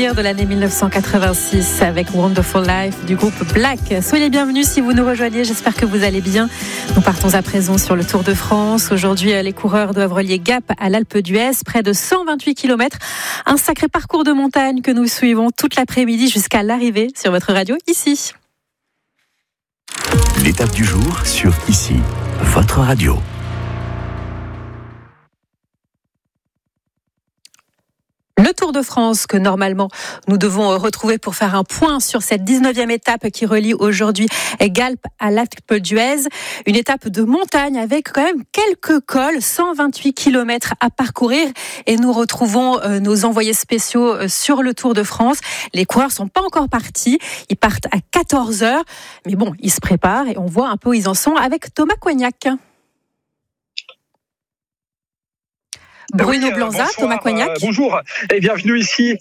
souvenir de l'année 1986 avec Wonderful Life du groupe Black. Soyez les bienvenus si vous nous rejoignez, j'espère que vous allez bien. Nous partons à présent sur le Tour de France. Aujourd'hui, les coureurs doivent relier Gap à l'Alpe d'Huez, près de 128 km. Un sacré parcours de montagne que nous suivons toute l'après-midi jusqu'à l'arrivée sur votre radio ici. L'étape du jour sur ici, votre radio. Le Tour de France que normalement nous devons retrouver pour faire un point sur cette 19e étape qui relie aujourd'hui Gap à l'Alpe d'Huez. Une étape de montagne avec quand même quelques cols, 128 km à parcourir et nous retrouvons nos envoyés spéciaux sur le Tour de France. Les coureurs sont pas encore partis, ils partent à 14h, mais bon, ils se préparent et on voit un peu où ils en sont avec Thomas Coignac. Bruno Blanza, Thomas Coignac. Bonjour et bienvenue ici.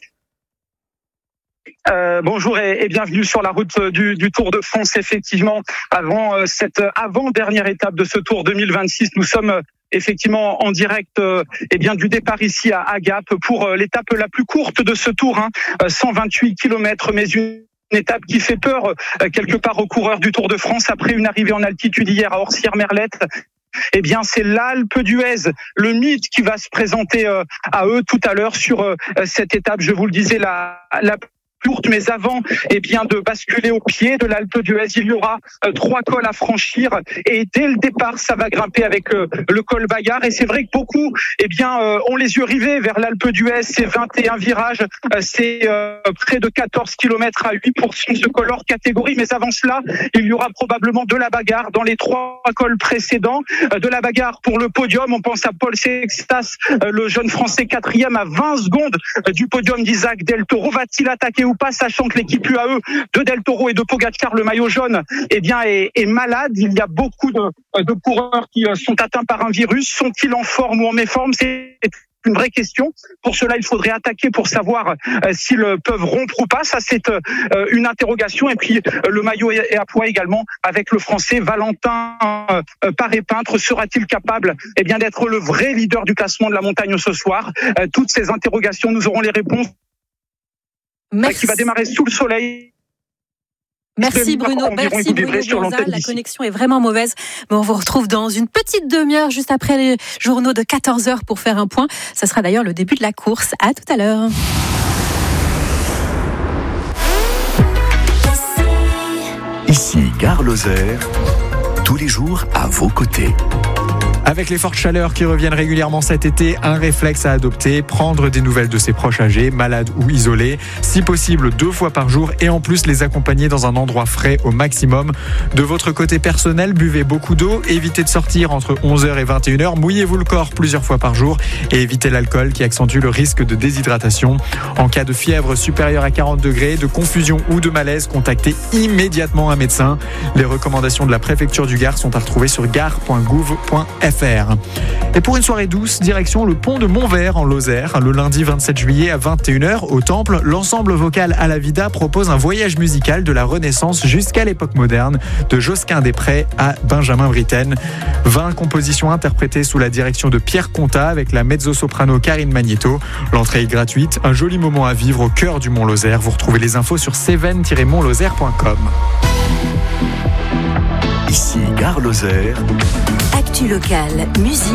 Bonjour et bienvenue sur la route du Tour de France. Effectivement, avant cette avant-dernière étape de ce Tour 2026, nous sommes effectivement en direct du départ ici à Gap pour l'étape la plus courte de ce Tour, 128 km, mais une étape qui fait peur quelque part aux coureurs du Tour de France après une arrivée en altitude hier à Orsières-Merlette. Eh bien, c'est l'Alpe d'Huez, le mythe qui va se présenter à eux tout à l'heure sur cette étape. Je vous le disais, la courte, mais avant de basculer au pied de l'Alpe d'Huez, il y aura 3 cols à franchir et dès le départ, ça va grimper avec le col Bagarre. Et c'est vrai que beaucoup ont les yeux rivés vers l'Alpe d'Huez. C'est 21 virages, c'est près de 14 km à 8% ce col hors catégorie. Mais avant cela, il y aura probablement de la bagarre dans les 3 cols précédents. De la bagarre pour le podium. On pense à Paul Sextas, le jeune Français 4e à 20 secondes du podium d'Isaac Del Toro. Va-t-il attaquer ou pas, sachant que l'équipe UAE de Del Toro et de Pogacar, le maillot jaune, est malade. Il y a beaucoup de coureurs qui sont atteints par un virus. Sont-ils en forme ou en méforme? C'est une vraie question. Pour cela, il faudrait attaquer pour savoir s'ils peuvent rompre ou pas. Ça, c'est une interrogation. Et puis, le maillot est à poids également avec le Français Valentin Paré-Peintre. Sera-t-il capable d'être le vrai leader du classement de la montagne ce soir? Toutes ces interrogations, nous aurons les réponses. Merci. Qui va démarrer sous le soleil. Merci Bruno Blanza, la connexion est vraiment mauvaise, mais on vous retrouve dans une petite demi-heure juste après les journaux de 14h pour faire un point. Ça sera d'ailleurs le début de la course. À tout à l'heure. Ici, Gare Lozère, tous les jours à vos côtés. Avec les fortes chaleurs qui reviennent régulièrement cet été, un réflexe à adopter, prendre des nouvelles de ses proches âgés, malades ou isolés, si possible 2 fois par jour et en plus les accompagner dans un endroit frais au maximum. De votre côté personnel, buvez beaucoup d'eau, évitez de sortir entre 11h et 21h, mouillez-vous le corps plusieurs fois par jour et évitez l'alcool qui accentue le risque de déshydratation. En cas de fièvre supérieure à 40 degrés, de confusion ou de malaise, contactez immédiatement un médecin. Les recommandations de la préfecture du Gard sont à retrouver sur gare.gouv.fr. Et pour une soirée douce, direction le pont de Montvert en Lozère. Le lundi 27 juillet à 21h au Temple, l'ensemble vocal à la Vida propose un voyage musical de la Renaissance jusqu'à l'époque moderne, de Josquin des Prés à Benjamin Britten. 20 compositions interprétées sous la direction de Pierre Contat avec la mezzo-soprano Karine Magneto. L'entrée est gratuite, un joli moment à vivre au cœur du Mont-Lozère. Vous retrouvez les infos sur cévennes-montlozère.com. Ici, Gare Lozère. Actu locale, musique.